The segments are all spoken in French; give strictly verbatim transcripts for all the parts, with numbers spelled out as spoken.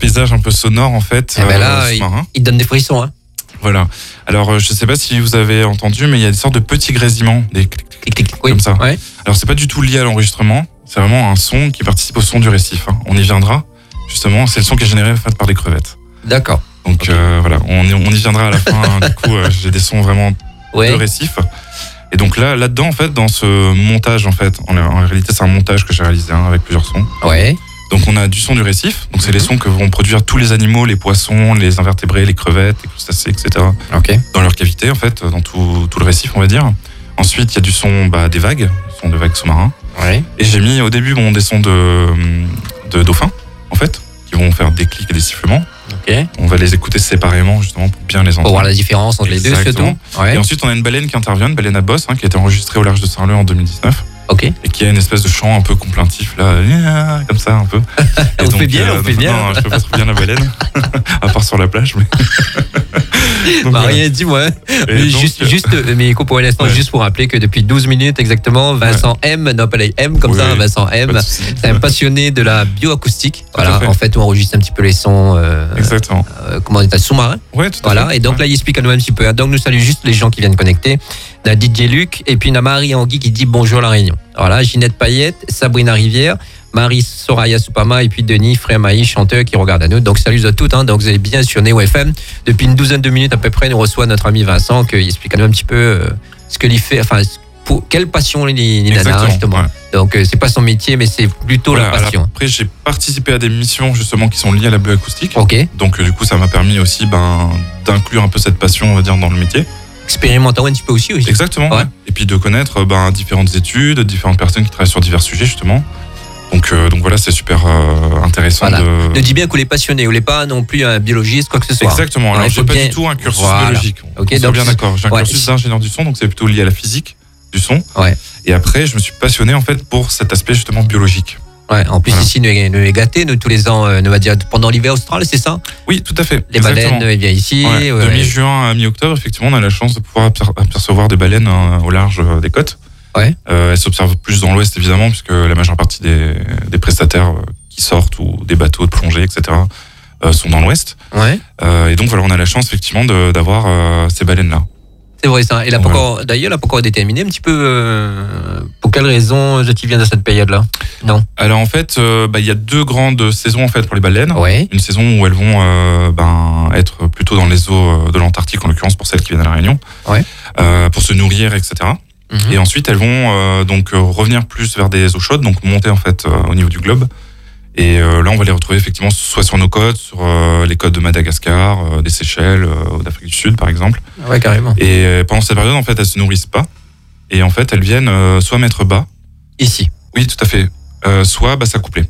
paysage un peu sonore en fait. Eh ben là, euh, il, il donne des frissons. Hein. Voilà. Alors, je ne sais pas si vous avez entendu, mais il y a des sortes de petits grésillements, des clic, clic, clic, oui. comme ça. Ouais. Alors, c'est pas du tout lié à l'enregistrement. C'est vraiment un son qui participe au son du récif. Hein. On y viendra. Justement, c'est le son qui est généré en fait, par les crevettes. D'accord. Donc okay. euh, voilà, on y, on y viendra à la fin. Hein. Du coup, euh, j'ai des sons vraiment ouais. de récif. Et donc là, là-dedans, en fait, dans ce montage, en fait, en, en réalité, c'est un montage que j'ai réalisé hein, avec plusieurs sons. Ouais. Donc on a du son du récif, donc c'est mm-hmm. les sons que vont produire tous les animaux, les poissons, les invertébrés, les crevettes, les crustacés, et cetera. Okay. Dans leur cavité en fait, dans tout, tout le récif on va dire. Ensuite il y a du son bah, des vagues, du son de vagues sous-marins. Ouais. Et j'ai mis au début bon, des sons de, de dauphins en fait, qui vont faire des clics et des sifflements. Okay. On va les écouter séparément justement pour bien les entendre. Pour voir la différence entre Exactement. les deux surtout. Ouais. Et ensuite on a une baleine qui intervient, une baleine à bosse hein, qui a été enregistrée au large de Saint-Leu en deux mille dix-neuf. Okay. Et qui a une espèce de chant un peu complaintif là, comme ça un peu. on donc, fait bien, euh, on fait bien. Non, je fais pas trop bien la baleine, à part sur la plage. Mais donc, bah, rien dit moi. Mais donc, juste, euh... juste, mais pour l'instant, ouais. juste pour rappeler que depuis douze minutes exactement, Vincent ouais. M, non pas les M comme oui, ça, Vincent M, c'est un passionné de la bioacoustique. Voilà, fait. En fait, on enregistre un petit peu les sons. Euh, Exactement. Euh, comment on dit, sous-marin. Ouais, tout à voilà. fait. Et donc ouais. là, il explique à nous un petit peu. Donc nous saluons juste les gens qui viennent connecter. On a D J Luc et puis on a Marie Anguille qui dit bonjour la Réunion. Alors là, Ginette Payette, Sabrina Rivière, Marie Soraya Soupama et puis Denis Frère Maï, chanteur qui regarde à nous. Donc salut à toutes. Hein. Donc vous avez bien sur Neo F M. Depuis une douzaine de minutes à peu près, nous reçoit notre ami Vincent qui explique à nous un petit peu euh, ce qu'il fait, enfin pour quelle passion il, il a justement. Ouais. Donc euh, c'est pas son métier, mais c'est plutôt voilà, la passion. Après j'ai participé à des missions justement qui sont liées à la bioacoustique. Ok. Donc euh, du coup ça m'a permis aussi ben d'inclure un peu cette passion on va dire dans le métier. Expérimentant un petit peu aussi, aussi. Exactement. Ouais. Ouais. Et puis de connaître ben, différentes études, différentes personnes qui travaillent sur divers sujets justement. Donc, euh, donc voilà, c'est super euh, intéressant. Voilà. De... Ne dis bien qu'on est passionné, on n'est pas non plus un biologiste, quoi que ce soit. Exactement. Alors, ouais, j'ai pas bien... du tout un cursus voilà. biologique. Okay, on donc bien d'accord. J'ai un ouais. cursus d'ingénieur du son, donc c'est plutôt lié à la physique du son. Ouais. Et après, je me suis passionné en fait pour cet aspect justement biologique. Ouais, en plus voilà. ici, nous est gâté, nous tous les ans, euh, nous va dire pendant l'hiver austral, c'est ça? Oui, tout à fait. Les baleines euh, viennent ici. Ouais. Ouais. De mi-juin à mi-octobre, effectivement, on a la chance de pouvoir apercevoir des baleines euh, au large des côtes. Ouais. Euh, elles s'observent plus dans l'ouest évidemment, puisque la majeure partie des, des prestataires euh, qui sortent ou des bateaux de plongée, et cetera, euh, sont dans l'ouest. Ouais. Euh, et donc voilà, on a la chance effectivement de, d'avoir euh, ces baleines-là. C'est vrai ça. Et là, voilà. Pourquoi, d'ailleurs, là, pourquoi déterminer un petit peu euh, pour quelle raison tu viens de cette période-là? Non. Alors en fait, euh, bah, y a deux grandes saisons en fait pour les baleines. Ouais. Une saison où elles vont euh, ben, être plutôt dans les eaux de l'Antarctique en l'occurrence pour celles qui viennent à la Réunion, ouais. euh, pour se nourrir, et cetera. Mm-hmm. Et ensuite, elles vont euh, donc revenir plus vers des eaux chaudes, donc monter en fait euh, au niveau du globe. Et euh, là, on va les retrouver effectivement soit sur nos côtes, sur euh, les côtes de Madagascar, euh, des Seychelles, euh, d'Afrique du Sud, par exemple. Ouais, carrément. Et euh, pendant cette période, en fait, elles se nourrissent pas. Et en fait, elles viennent euh, soit mettre bas. Ici. Oui, tout à fait. Euh, soit bah, s'accoupler.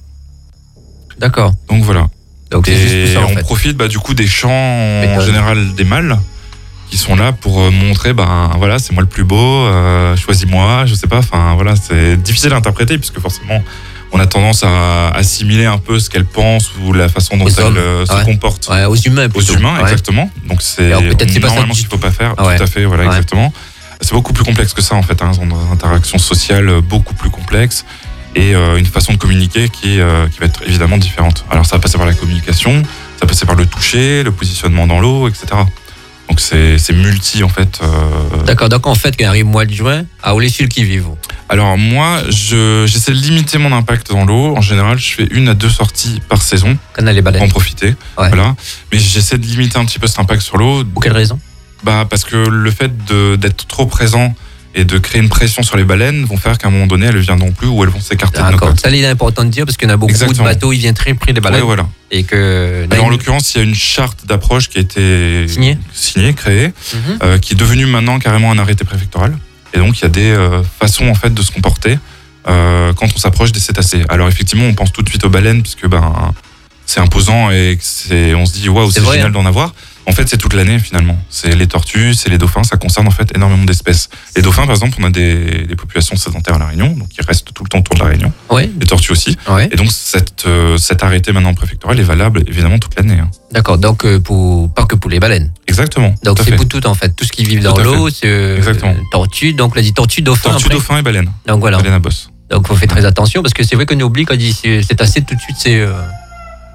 D'accord. Donc voilà. Donc, et c'est juste ça, en on fait. profite bah, du coup des chants en général des mâles qui sont là pour montrer, ben voilà, c'est moi le plus beau, euh, choisis-moi, je sais pas. Enfin voilà, c'est difficile à interpréter puisque forcément. On a tendance à assimiler un peu ce qu'elle pense ou la façon dont elle euh, se ouais. comporte. Ouais, aux humains plutôt. Aux humains, ouais. exactement. Donc c'est peut-être c'est pas normalement ce qu'il faut pas faire. Ah ouais. Tout à fait, voilà, ouais. exactement. C'est beaucoup plus complexe que ça en fait. Hein, une interaction sociale beaucoup plus complexe et euh, une façon de communiquer qui, euh, qui va être évidemment différente. Alors ça va passer par la communication, ça va passer par le toucher, le positionnement dans l'eau, et cetera. Donc c'est, c'est multi en fait. Euh... D'accord, donc en fait, quand arrive le mois de juin, à où les sur qui vivent? Alors moi, je, j'essaie de limiter mon impact dans l'eau. En général, je fais une à deux sorties par saison. Quand on a les baleines. Pour en profiter. Ouais. Voilà. Mais j'essaie de limiter un petit peu cet impact sur l'eau. Pour quelle raison? Bah parce que le fait de, d'être trop présent et de créer une pression sur les baleines vont faire qu'à un moment donné, elles ne viendront plus ou elles vont s'écarter de nos côtes. Ça, il est important de dire parce qu'il y en a beaucoup Exactement. de bateaux, ils viennent très près des baleines. Ouais, voilà. Et que... Alors, en l'occurrence, il y a une charte d'approche qui a été signée, signée créée, mm-hmm. euh, qui est devenue maintenant carrément un arrêté préfectoral. Et donc, il y a des euh, façons en fait de se comporter euh, quand on s'approche des cétacés. Alors, effectivement, on pense tout de suite aux baleines puisque ben c'est imposant et c'est, on se dit waouh, c'est, c'est génial hein. d'en avoir. En fait, c'est toute l'année finalement. C'est les tortues, c'est les dauphins, ça concerne en fait énormément d'espèces. Les dauphins, par exemple, on a des, des populations sédentaires à la Réunion, donc ils restent tout le temps autour de la Réunion. Ouais. Les tortues aussi. Ouais. Et donc cette, euh, cet arrêté maintenant préfectoral est valable évidemment toute l'année. Hein. D'accord, donc euh, pour, pas que pour les baleines. Exactement. Donc c'est fait. pour tout en fait, tout ce qui vit dans l'eau, c'est euh, Exactement. tortues, donc on a dit tortues, dauphins. Tortues, dauphins et baleines. Donc voilà. Baleines à bosse. Donc faut faire très attention parce que c'est vrai qu'on oublie quand on dit c'est assez tout de suite c'est. Euh...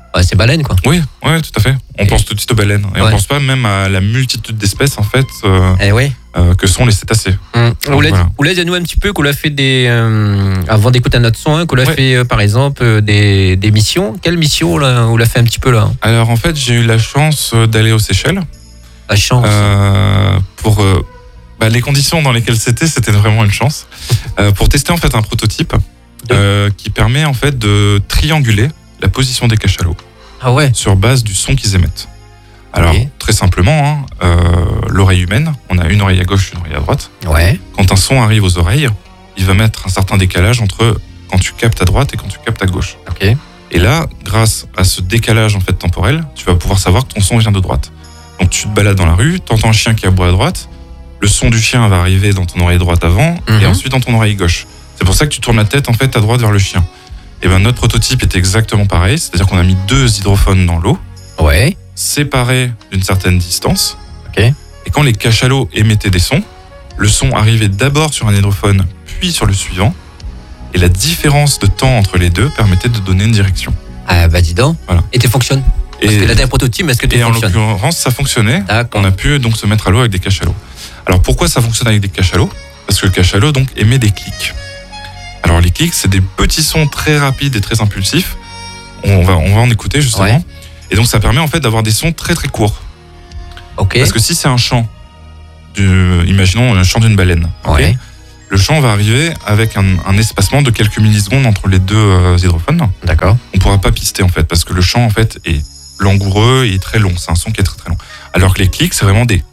Ouais, c'est baleine, quoi. Oui, ouais, tout à fait. On Et- pense tout de suite aux baleines. Et Ouais. on pense pas même à la multitude d'espèces, en fait, euh, Eh oui. euh, que sont les cétacés. Hum. Oulez, voilà. Oulez, dis-nous un petit peu qu'on a fait des. euh, avant d'écouter notre son, hein, qu'on a Ouais. fait, euh, par exemple, euh, des, des missions. Quelle mission, là, on l'a fait un petit peu, là? Alors, en fait, j'ai eu la chance euh, d'aller aux Seychelles. La chance. Euh, pour euh, bah, les conditions dans lesquelles c'était, c'était vraiment une chance. Euh, pour tester, en fait, un prototype euh, qui permet, en fait, de trianguler la position des cachalots Ah ouais. sur base du son qu'ils émettent. Alors, Ok. très simplement, hein, euh, l'oreille humaine, on a une oreille à gauche, une oreille à droite. Ouais. Quand un son arrive aux oreilles, il va mettre un certain décalage entre quand tu captes à droite et quand tu captes à gauche. Ok. Et là, grâce à ce décalage en fait temporel, tu vas pouvoir savoir que ton son vient de droite. Donc tu te balades dans la rue, t'entends un chien qui aboie à droite, le son du chien va arriver dans ton oreille droite avant Mhm. et ensuite dans ton oreille gauche. C'est pour ça que tu tournes la tête en fait à droite vers le chien. Et ben notre prototype est exactement pareil, c'est-à-dire qu'on a mis deux hydrophones dans l'eau, Ouais. séparés d'une certaine distance. Ok. Et quand les cachalots émettaient des sons, le son arrivait d'abord sur un hydrophone, puis sur le suivant. Et la différence de temps entre les deux permettait de donner une direction. Ah bah dis donc. Voilà. Et tu fonctionnes. Parce Et, que là, t'as un prototype, mais est-ce que tu et en fonctionnes? l'occurrence, ça fonctionnait. D'accord. On a pu donc se mettre à l'eau avec des cachalots. Alors pourquoi ça fonctionne avec des cachalots? Parce que le cachalot donc émet des clics. Alors les clics, c'est des petits sons très rapides et très impulsifs. On va, on va en écouter justement. Ouais. Et donc ça permet en fait d'avoir des sons très très courts. Ok. Parce que si c'est un chant, du, imaginons un chant d'une baleine, ok, Ouais. le chant va arriver avec un, un espacement de quelques millisecondes entre les deux euh, hydrophones. D'accord. On ne pourra pas pister en fait, parce que le chant en fait est langoureux et très long. C'est un son qui est très très long. Alors que les clics, c'est vraiment des.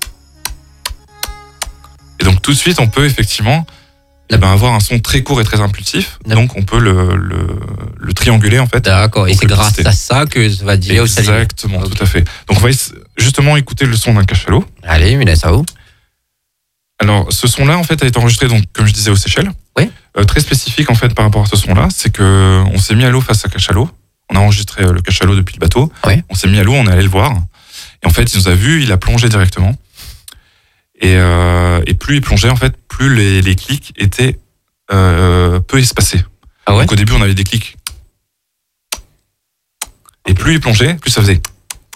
Et donc tout de suite, on peut effectivement eh ben, avoir un son très court et très impulsif. D'accord. Donc on peut le, le, le trianguler en fait. D'accord. Et Pour c'est le grâce pister. à ça que ça va dire où ça limite. Exactement, Ok. tout à fait. Donc on va ess- justement écouter le son d'un cachalot. Allez, mais là, ça où? Alors, ce son-là, en fait, a été enregistré, donc, comme je disais, aux Seychelles. Oui. Euh, très spécifique, en fait, par rapport à ce son-là, c'est que on s'est mis à l'eau face à cachalot. On a enregistré euh, le cachalot depuis le bateau. Oui. On s'est mis à l'eau, on est allé le voir. Et en fait, il nous a vus, il a plongé directement. Et, euh, et plus il plongeait, en fait, plus les, les clics étaient euh, peu espacés. Ah ouais? Donc, au début, on avait des clics. Et plus il plongeait, plus ça faisait.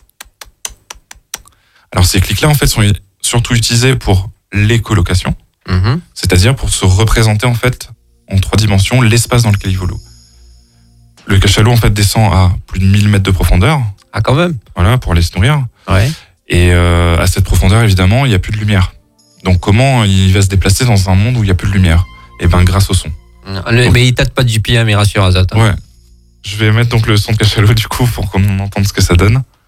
Alors, ces clics-là, en fait, sont surtout utilisés pour l'écolocation. Mhm. C'est-à-dire pour se représenter en fait en trois dimensions l'espace dans lequel il vole. Le cachalot en fait descend à plus de mille mètres de profondeur, Ah, quand même. voilà, pour aller se nourrir. Ouais. Et euh, à cette profondeur évidemment il n'y a plus de lumière. Donc comment il va se déplacer dans un monde où il n'y a plus de lumière? Et ben grâce au son. Le- Mais il tâte pas du pied, hein, mais rassure Azat. hein. Ouais. Je vais mettre donc le son de cachalot du coup pour qu'on entende ce que ça donne.